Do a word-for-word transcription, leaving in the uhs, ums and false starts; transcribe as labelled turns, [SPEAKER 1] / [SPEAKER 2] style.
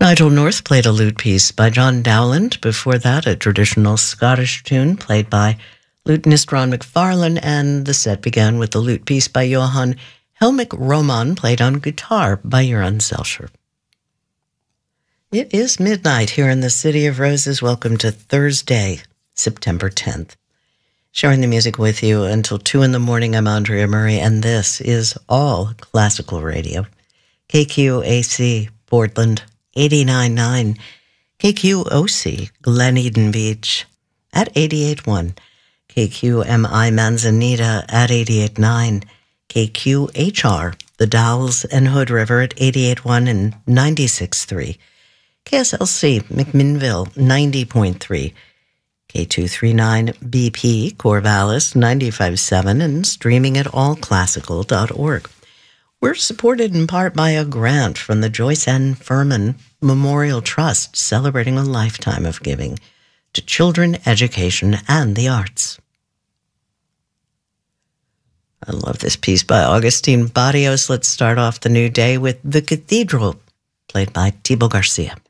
[SPEAKER 1] Nigel North played a lute piece by John Dowland. Before that, a traditional Scottish tune played by lutenist Ron McFarlane, and the set began with the lute piece by Johann Helmich Roman, played on guitar by Joran Selcher. It is midnight here in the City of Roses. Welcome to Thursday, September tenth. Sharing the music with you until two in the morning, I'm Andrea Murray, and this is All Classical Radio. K Q A C, Portland, eighty-nine point nine. K Q O C, Glen Eden Beach, at eighty-eight point one. K Q M I Manzanita at eighty-eight point nine. K Q H R, The Dalles and Hood River at eighty-eight point one and ninety-six point three. K S L C, McMinnville, ninety point three. K two thirty-nine B P, Corvallis, ninety-five point seven, and streaming at all classical dot org. We're supported in part by a grant from the Joyce N. Furman Memorial Trust, celebrating a lifetime of giving to children, education, and the arts. I love this piece by Augustine Barrios. Let's start off the new day with The Cathedral, played by Thibaut Garcia.